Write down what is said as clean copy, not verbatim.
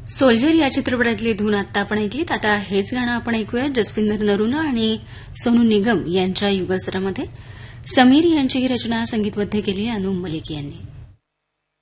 Soldier या चित्रपटातली धून आता आपण ऐकलीत. आता हेच गाणं आपण ऐकूया जसपिंदर नरूला आणि सोनू निगम यांच्या युगलसरामध्ये. समीर यांची ही रचना संगीतबद्ध केली अनु मलिक यांनी.